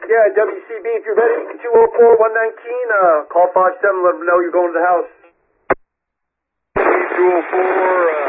Yeah, WCB, if you're ready, 204-119, call 57, let them know you're going to the house. 204,